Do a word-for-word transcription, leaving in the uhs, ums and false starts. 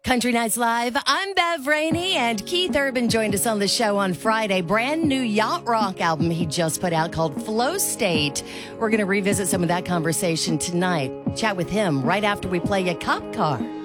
Country Nights Live, I'm Bev Rainey, and Keith Urban joined us on the show on Friday. Brand new yacht rock album he just put out called Flow State. We're going to revisit some of that conversation tonight. Chat with him right after we play a Cop Car.